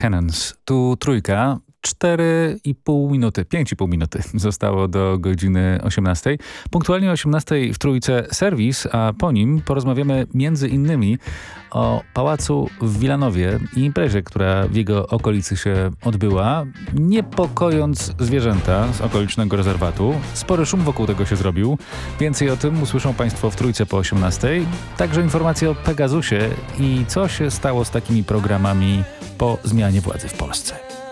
Cannons. Tu trójka. 4,5 minuty, 5,5 minuty zostało do godziny 18. Punktualnie o 18 w Trójce serwis, a po nim porozmawiamy między innymi o pałacu w Wilanowie i imprezie, która w jego okolicy się odbyła, niepokojąc zwierzęta z okolicznego rezerwatu. Spory szum wokół tego się zrobił. Więcej o tym usłyszą Państwo w Trójce po 18. Także informacje o Pegasusie i co się stało z takimi programami po zmianie władzy w Polsce.